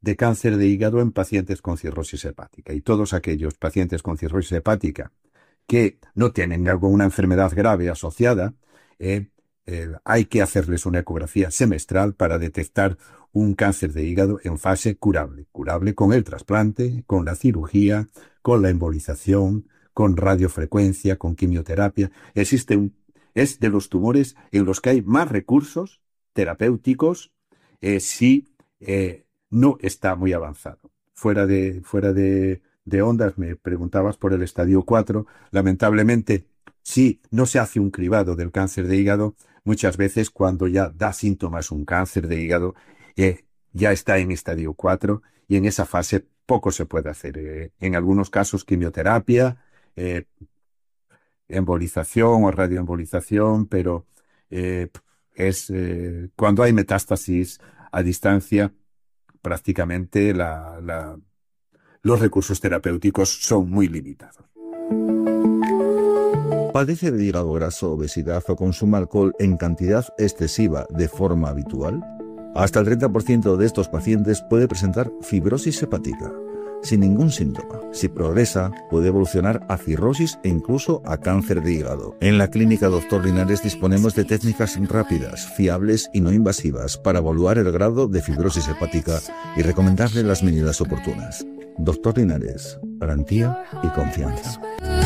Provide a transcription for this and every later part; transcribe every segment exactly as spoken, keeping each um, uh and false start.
de cáncer de hígado en pacientes con cirrosis hepática. Y todos aquellos pacientes con cirrosis hepática que no tienen alguna enfermedad grave asociada, eh, eh, hay que hacerles una ecografía semestral para detectar un cáncer de hígado en fase curable. Curable con el trasplante, con la cirugía, con la embolización, con radiofrecuencia, con quimioterapia. Existe un, es de los tumores en los que hay más recursos terapéuticos eh, si eh, no está muy avanzado. Fuera de, fuera de, de ondas me preguntabas por el estadio cuatro. Lamentablemente, si no se hace un cribado del cáncer de hígado, muchas veces cuando ya da síntomas un cáncer de hígado, eh, ya está en estadio cuatro y en esa fase poco se puede hacer. Eh, en algunos casos quimioterapia, eh, embolización o radioembolización, pero eh, es eh, cuando hay metástasis a distancia, prácticamente la, la, los recursos terapéuticos son muy limitados. ¿Padece de hígado graso, obesidad o consume alcohol en cantidad excesiva de forma habitual? Hasta el treinta por ciento de estos pacientes puede presentar fibrosis hepática, sin ningún síntoma. Si progresa, puede evolucionar a cirrosis e incluso a cáncer de hígado. En la clínica Doctor Linares disponemos de técnicas rápidas, fiables y no invasivas para evaluar el grado de fibrosis hepática y recomendarle las medidas oportunas. Doctor Linares, garantía y confianza.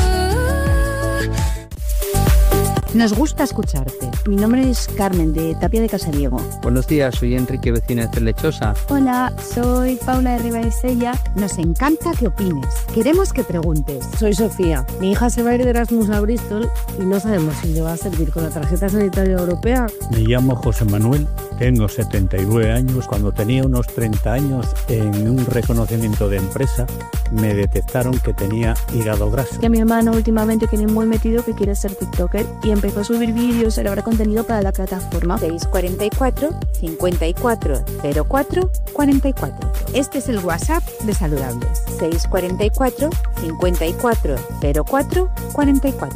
Nos gusta escucharte. Mi nombre es Carmen, de Tapia de Casadiego. Buenos días, soy Enrique, vecina de Lechosa. Hola, soy Paula de Ribaesella. Nos encanta que opines. Queremos que preguntes. Soy Sofía. Mi hija se va a ir de Erasmus a Bristol y no sabemos si le va a servir con la tarjeta sanitaria europea. Me llamo José Manuel, tengo setenta y nueve años. Cuando tenía unos treinta años, en un reconocimiento de empresa, me detectaron que tenía hígado graso. Que mi hermano últimamente tiene muy metido que quiere ser TikToker y empezó a subir vídeos, elaborar contenido para la plataforma. seis cuatro cuatro, cinco cuatro cero cuatro, cuatro cuatro. Este es el WhatsApp de Saludables. seis cuatro cuatro, cinco cuatro cero cuatro, cuatro cuatro.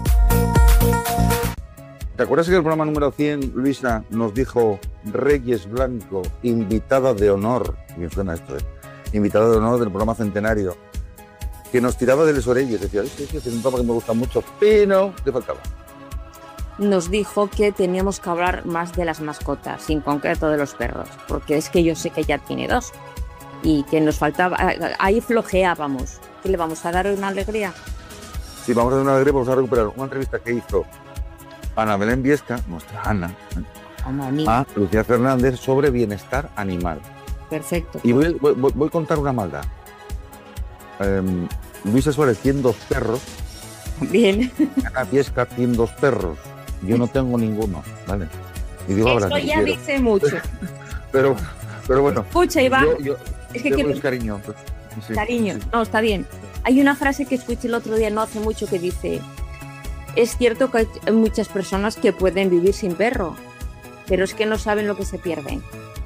¿Te acuerdas que en el programa número cien, Luisa nos dijo Reyes Blanco, invitada de honor? Me suena esto, ¿eh? Invitada de honor del programa Centenario, que nos tiraba de las orejas. Decía, sí, sí, es un programa que me gusta mucho, pero ¿qué faltaba? Nos dijo que teníamos que hablar más de las mascotas, en concreto de los perros, porque es que yo sé que ya tiene dos y que nos faltaba, ahí flojeábamos. ¿Qué le vamos a dar una alegría? Sí, vamos a dar una alegría, vamos a recuperar una entrevista que hizo Ana Belén Viesca, nuestra Ana, a Lucía Fernández sobre bienestar animal. Perfecto. Y voy, voy, voy a contar una maldad. Eh, Luisa Suárez tiene dos perros. Bien. Ana Viesca tiene dos perros. Yo no tengo ninguno, ¿vale? Y digo, Esto ahora, ya dice mucho. Pero, pero bueno. Escucha, Iván. Yo, yo, es que quiero... cariño. Pues, sí, cariño. Sí. No, está bien. Hay una frase que escuché el otro día, no hace mucho, que dice: es cierto que hay muchas personas que pueden vivir sin perro, pero es que no saben lo que se pierden.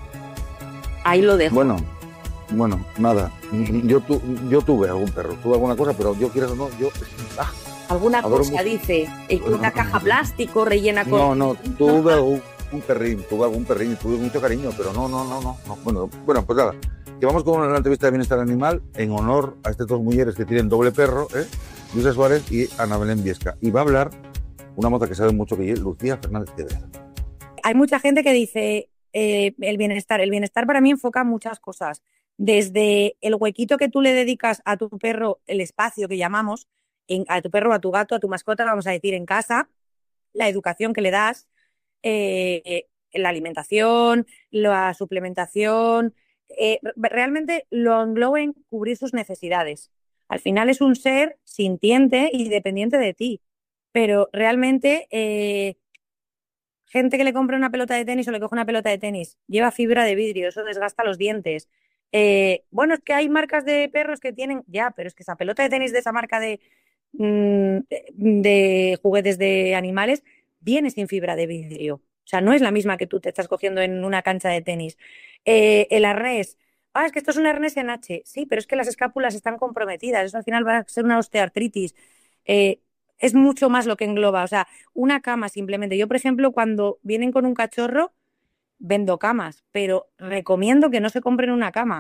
Ahí lo dejo. Bueno, bueno, nada. Yo, tu, yo tuve algún perro, tuve alguna cosa, pero yo quiero o no, yo... Ah, alguna cosa, mucho. Dice, una no, caja no, plástico rellena con... No, no, tuve algún un perrín, tuve algún perrín, tuve mucho cariño, pero no, no, no, no. no. Bueno, bueno, pues nada, que vamos con una entrevista de bienestar animal en honor a estas dos mujeres que tienen doble perro, ¿eh? Luisa Suárez y Ana Belén Viesca. Y va a hablar una moza que sabe mucho que es Lucía Fernández de Vera. Hay mucha gente que dice eh, el bienestar. El bienestar para mí enfoca muchas cosas. Desde el huequito que tú le dedicas a tu perro, el espacio que llamamos, en, a tu perro, a tu gato, a tu mascota, vamos a decir, en casa, la educación que le das, eh, la alimentación, la suplementación, eh, realmente lo engloba en cubrir sus necesidades. Al final es un ser sintiente y dependiente de ti, pero realmente eh, gente que le compra una pelota de tenis o le coge una pelota de tenis lleva fibra de vidrio, eso desgasta los dientes. Eh, bueno, es que hay marcas de perros que tienen, ya, pero es que esa pelota de tenis de esa marca de, de, de juguetes de animales viene sin fibra de vidrio. O sea, no es la misma que tú te estás cogiendo en una cancha de tenis. Eh, el arnés. Ah, es que esto es un arnés en H. Sí, pero es que las escápulas están comprometidas. Eso al final va a ser una osteoartritis. Eh, es mucho más lo que engloba. O sea, una cama simplemente. Yo, por ejemplo, cuando vienen con un cachorro, vendo camas, pero recomiendo que no se compren una cama,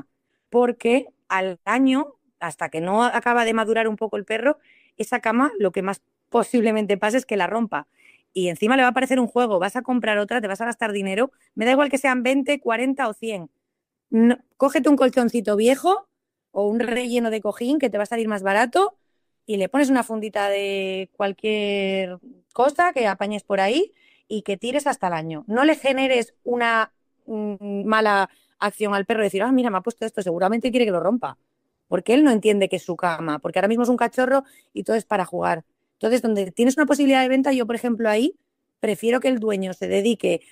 porque al año, hasta que no acaba de madurar un poco el perro, esa cama lo que más posiblemente pase es que la rompa. Y encima le va a parecer un juego, vas a comprar otra, te vas a gastar dinero, me da igual que sean veinte, cuarenta o cien. No, cógete un colchoncito viejo o un relleno de cojín que te va a salir más barato y le pones una fundita de cualquier cosa que apañes por ahí y que tires hasta el año. No le generes una mm, mala acción al perro, decir, ah, mira, me ha puesto esto, seguramente quiere que lo rompa. Porque él no entiende que es su cama, porque ahora mismo es un cachorro y todo es para jugar. Entonces, donde tienes una posibilidad de venta, yo, por ejemplo, ahí prefiero que el dueño se dedique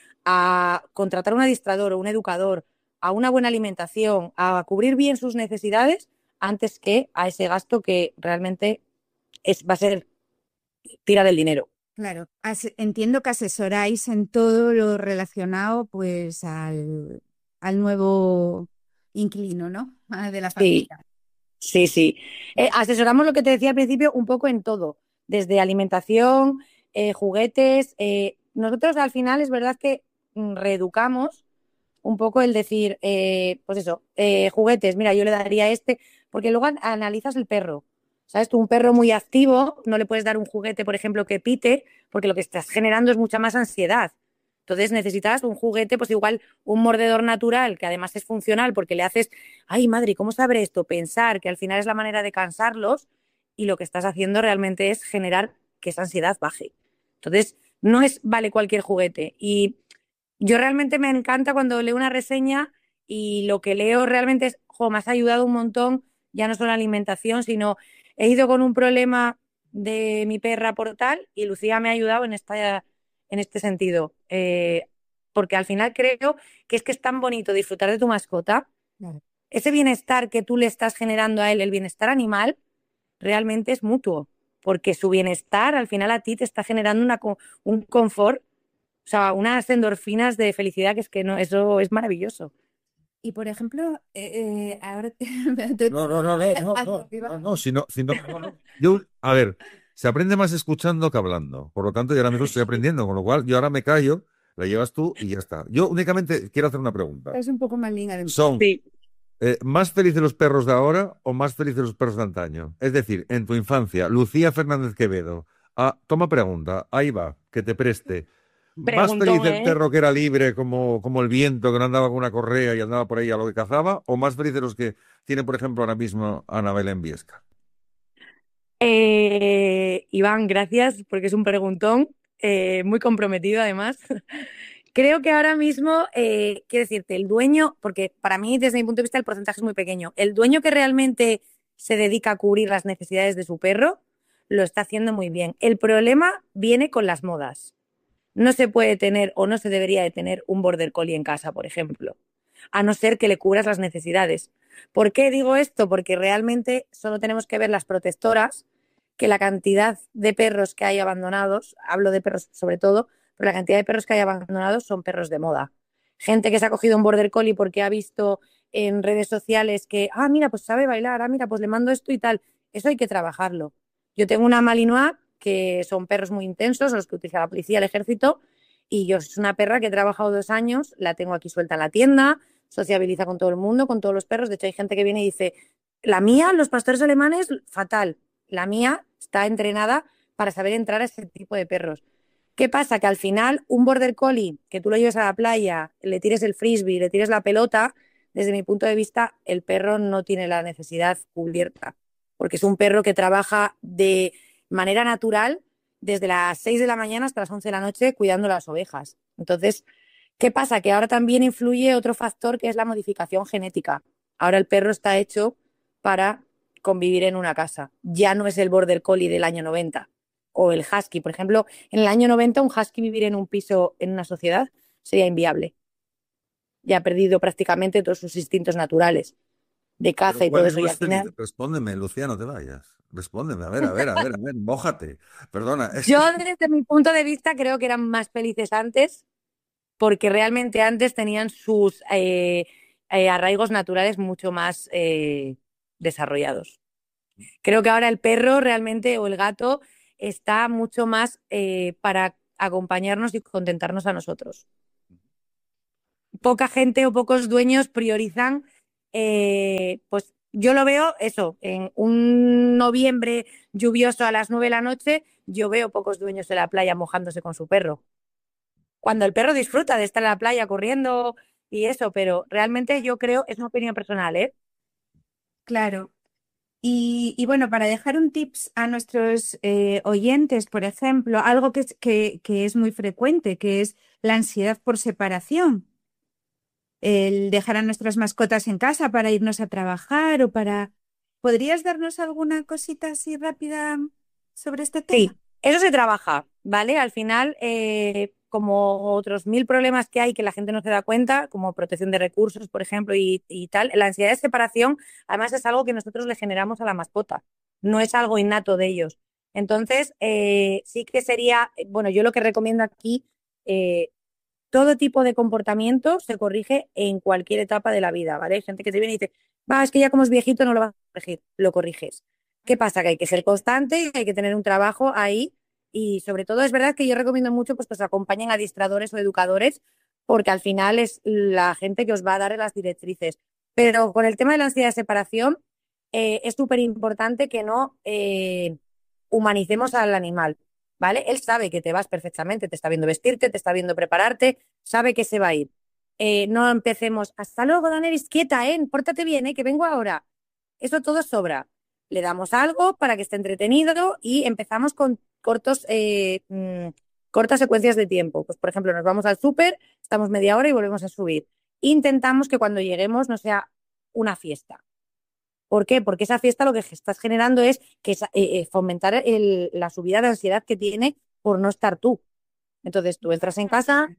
a contratar un adiestrador o un educador, a una buena alimentación, a cubrir bien sus necesidades, antes que a ese gasto que realmente es, va a ser tirar el dinero. Claro, as- entiendo que asesoráis en todo lo relacionado pues al, al nuevo inquilino, ¿no? Ah, de la Sí, familia. sí, sí. Eh, asesoramos lo que te decía al principio un poco en todo, desde alimentación, eh, juguetes. eh, nosotros al final es verdad que mm, reeducamos un poco el decir, eh, pues eso, eh, juguetes, mira, yo le daría este, porque luego an- analizas el perro. ¿Sabes? Tú, un perro muy activo, no le puedes dar un juguete, por ejemplo, que pite, porque lo que estás generando es mucha más ansiedad. Entonces necesitas un juguete, pues igual un mordedor natural, que además es funcional, porque le haces, ay madre, ¿cómo sabré esto? Pensar que al final es la manera de cansarlos y lo que estás haciendo realmente es generar que esa ansiedad baje. Entonces, no es vale cualquier juguete. Y yo realmente me encanta cuando leo una reseña y lo que leo realmente es, jo, me has ayudado un montón, ya no solo la alimentación, sino he ido con un problema de mi perra por tal y Lucía me ha ayudado en esta, en este sentido. Eh, porque al final creo que es que es tan bonito disfrutar de tu mascota, Claro. ese bienestar que tú le estás generando a él, el bienestar animal, realmente es mutuo, porque su bienestar al final a ti te está generando una, co- un confort, o sea, unas endorfinas de felicidad que es que no, eso es maravilloso. Y por ejemplo, eh, eh, ahora te- te- No, no, no, no, no, hacia no, arriba. no, no, si no, si no, no, no. Yo, a ver, se aprende más escuchando que hablando. Por lo tanto, yo ahora mismo estoy aprendiendo, con lo cual yo ahora me callo, la llevas tú y ya está. Yo únicamente quiero hacer una pregunta. Es un poco más linda de... ¿Son Sí. eh, más felices los perros de ahora o más felices los perros de antaño? Es decir, en tu infancia, Lucía Fernández Quevedo. Ah, toma pregunta, ahí va, que te preste. ¿Más feliz Preguntón, el ¿eh? perro que era libre como, como el viento, que no andaba con una correa y andaba por ahí a lo que cazaba? ¿O más felices los que tiene, por ejemplo, ahora mismo Ana Belén Viesca? Eh, Iván, gracias porque es un preguntón, eh, muy comprometido además. Creo que ahora mismo, eh, quiero decirte, el dueño, porque para mí desde mi punto de vista el porcentaje es muy pequeño, el dueño que realmente se dedica a cubrir las necesidades de su perro lo está haciendo muy bien. El problema viene con las modas. No se puede tener o no se debería de tener un border collie en casa, por ejemplo, a no ser que le cubras las necesidades. ¿Por qué digo esto? Porque realmente solo tenemos que ver las protectoras, que la cantidad de perros que hay abandonados, hablo de perros sobre todo, pero la cantidad de perros que hay abandonados son perros de moda. Gente que se ha cogido un border collie porque ha visto en redes sociales que, ah, mira, pues sabe bailar, ah, mira, pues le mando esto y tal. Eso hay que trabajarlo. Yo tengo una Malinois que son perros muy intensos, los que utiliza la policía, el ejército, y yo es una perra que he trabajado dos años, la tengo aquí suelta en la tienda, sociabiliza con todo el mundo, con todos los perros. De hecho, hay gente que viene y dice, la mía, los pastores alemanes, fatal. La mía está entrenada para saber entrar a ese tipo de perros. ¿Qué pasa? Que al final un border collie, que tú lo lleves a la playa, le tires el frisbee, le tires la pelota, desde mi punto de vista, el perro no tiene la necesidad cubierta, porque es un perro que trabaja de manera natural desde las seis de la mañana hasta las once de la noche cuidando las ovejas. Entonces, ¿qué pasa? Que ahora también influye otro factor que es la modificación genética. Ahora el perro está hecho para convivir en una casa. Ya no es el border collie del año noventa o el husky. Por ejemplo, en el año noventa un husky vivir en un piso en una sociedad sería inviable. Ya ha perdido prácticamente todos sus instintos naturales de caza Pero y todo ¿cuál es eso. Y al más feliz? final, Respóndeme, Lucía, no te vayas. Respóndeme, a ver, a ver, a ver, a ver, mójate. Perdona, es yo que... desde mi punto de vista creo que eran más felices antes porque realmente antes tenían sus eh, eh, arraigos naturales mucho más eh, desarrollados. Creo que ahora el perro realmente o el gato está mucho más eh, para acompañarnos y contentarnos a nosotros. Poca gente o pocos dueños priorizan eh, pues yo lo veo eso, en un noviembre lluvioso a las nueve de la noche, yo veo pocos dueños de la playa mojándose con su perro. Cuando el perro disfruta de estar en la playa corriendo y eso, pero realmente yo creo, es una opinión personal, ¿eh? Claro. Y, y bueno, para dejar un tips a nuestros eh, oyentes, por ejemplo, algo que es, que, que es muy frecuente, que es la ansiedad por separación. El dejar a nuestras mascotas en casa para irnos a trabajar o para... ¿Podrías darnos alguna cosita así rápida sobre este tema? Sí, eso se trabaja, ¿vale? Al final, eh, como otros mil problemas que hay que la gente no se da cuenta, como protección de recursos, por ejemplo, y, y tal, la ansiedad de separación, además es algo que nosotros le generamos a la mascota, no es algo innato de ellos. Entonces, eh, sí que sería, bueno, yo lo que recomiendo aquí, eh, todo tipo de comportamiento se corrige en cualquier etapa de la vida, ¿vale? Hay gente que te viene y dice, va, es que ya como es viejito no lo vas a corregir, lo corriges. ¿Qué pasa? Que hay que ser constante, hay que tener un trabajo ahí y sobre todo es verdad que yo recomiendo mucho pues, que os acompañen adiestradores o educadores porque al final es la gente que os va a dar las directrices. Pero con el tema de la ansiedad de separación eh, es súper importante que no eh, humanicemos al animal, ¿vale? Él sabe que te vas perfectamente, te está viendo vestirte, te está viendo prepararte, sabe que se va a ir. Eh, no empecemos, hasta luego, Daenerys, quieta, ¿eh? Pórtate bien, ¿eh? Que vengo ahora. Eso todo sobra. Le damos algo para que esté entretenido y empezamos con cortos, eh, mmm, cortas secuencias de tiempo. Pues, por ejemplo, nos vamos al súper, estamos media hora y volvemos a subir. Intentamos que cuando lleguemos no sea una fiesta. ¿Por qué? Porque esa fiesta lo que estás generando es que eh, fomentar el, la subida de ansiedad que tiene por no estar tú. Entonces, tú entras en casa.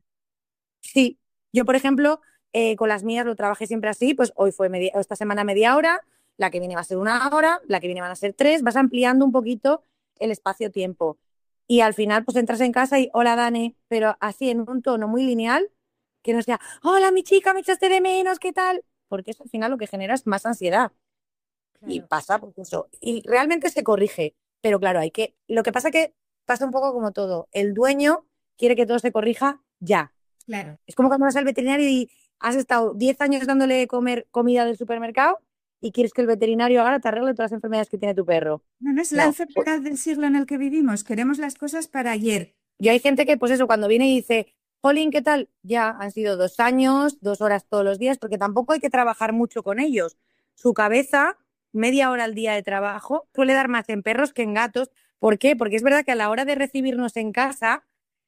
Sí, yo, por ejemplo, eh, con las mías lo trabajé siempre así, pues hoy fue media, esta semana media hora, la que viene va a ser una hora, la que viene van a ser tres, vas ampliando un poquito el espacio-tiempo. Y al final, pues entras en casa y, hola, Dani, pero así en un tono muy lineal, que no sea, hola, mi chica, me echaste de menos, ¿qué tal? Porque eso al final lo que genera es más ansiedad. Claro. Y pasa, pues eso. Y realmente se corrige. Pero claro, hay que. Lo que pasa es que pasa un poco como todo. El dueño quiere que todo se corrija ya. Claro. Es como cuando vas al veterinario y has estado diez años dándole comer comida del supermercado y quieres que el veterinario ahora te arregle todas las enfermedades que tiene tu perro. No, no es la no. enfermedad del siglo en el que vivimos. Queremos las cosas para ayer. Y hay gente que, pues eso, cuando viene y dice, Jolín, ¿qué tal? Ya han sido dos años, dos horas todos los días, porque tampoco hay que trabajar mucho con ellos. Su cabeza, media hora al día de trabajo, suele dar más en perros que en gatos. ¿Por qué? Porque es verdad que a la hora de recibirnos en casa,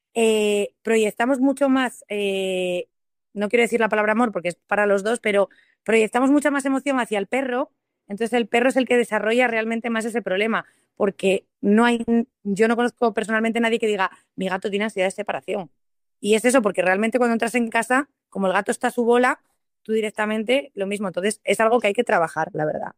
eh, proyectamos mucho más, eh, no quiero decir la palabra amor porque es para los dos, pero proyectamos mucha más emoción hacia el perro. Entonces el perro es el que desarrolla realmente más ese problema, porque no hay, yo no conozco personalmente a nadie que diga, mi gato tiene ansiedad de separación. Y es eso, porque realmente cuando entras en casa, como el gato está a su bola, tú directamente lo mismo. Entonces es algo que hay que trabajar, la verdad.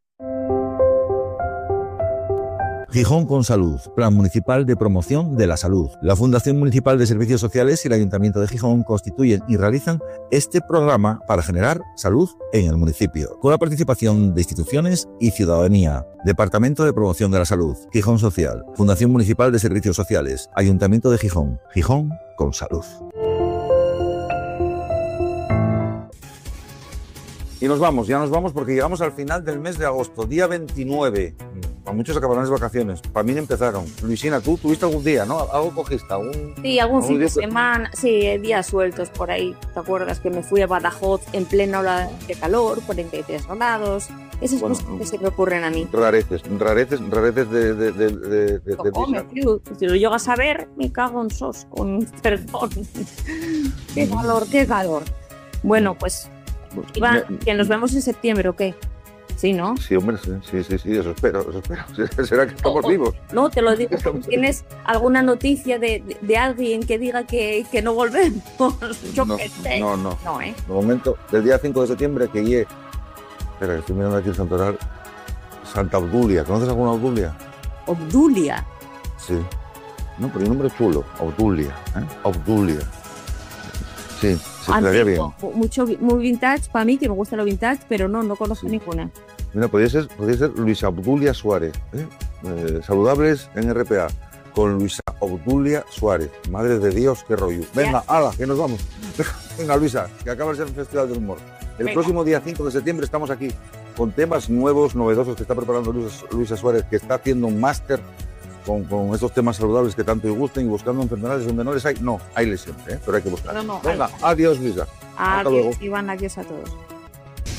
Gijón con Salud, Plan Municipal de Promoción de la Salud. La Fundación Municipal de Servicios Sociales y el Ayuntamiento de Gijón constituyen y realizan este programa para generar salud en el municipio, con la participación de instituciones y ciudadanía. Departamento de Promoción de la Salud, Gijón Social, Fundación Municipal de Servicios Sociales, Ayuntamiento de Gijón, Gijón con Salud. Y nos vamos, ya nos vamos porque llegamos al final del mes de agosto, día veintinueve. Para muchos acabarán las vacaciones, para mí no empezaron. Luisina, tú tuviste algún día, ¿no? ¿Algo cogiste? ¿Algún, sí, algún, algún fin de día? semana, sí, días sueltos por ahí. ¿Te acuerdas que me fui a Badajoz en plena ola de calor, cuarenta y tres grados? Esas bueno, cosas que se me ocurren a mí. Rareces, rareces, rareces de... de, de, de, de, de come, tío. Si lo llegas a ver, me cago en sos, con perdón. Qué calor, qué calor. Bueno, pues, Iván, me... que nos vemos en septiembre, ¿o qué? Sí, ¿no? Sí, hombre, sí, sí, sí, sí, eso espero, eso espero. ¿Será que estamos no, vivos? No, te lo digo, ¿tienes alguna noticia de, de, de alguien que diga que, que no volvemos? Yo no, qué sé. No, no. No, ¿eh? De momento, del día cinco de septiembre que llegué... Espera, estoy mirando aquí el santoral. Santa Obdulia. ¿Conoces alguna Obdulia? ¿Obdulia? Sí. No, pero el nombre es chulo. Obdulia, ¿eh? Obdulia. Sí, se quedaría bien. Mucho, muy vintage para mí, que me gusta lo vintage, pero no, no conozco sí. ninguna. Mira, podría ser, podría ser Luisa Obdulia Suárez. ¿eh? Eh, saludables en R P A con Luisa Obdulia Suárez. Madre de Dios, qué rollo. Venga, ala, que nos vamos. Venga, Luisa, que acabas el Festival del Humor. El Venga. próximo día cinco de septiembre estamos aquí con temas nuevos, novedosos que está preparando Luisa, Luisa Suárez, que está haciendo un máster con, con estos temas saludables que tanto os gusten y buscando enfermedades donde no les hay. No, hay siempre, ¿eh? Pero hay que buscar. No, no, Venga, hay. adiós, Luisa. Hasta luego. Adiós, Iván, adiós a todos.